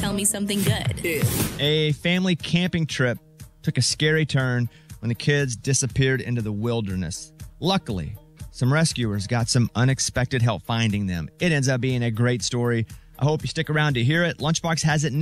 tell me something good. A family camping trip took a scary turn when the kids disappeared into the wilderness. Luckily, some rescuers got some unexpected help finding them. It ends up being a great story. I hope you stick around to hear it. Lunchbox has it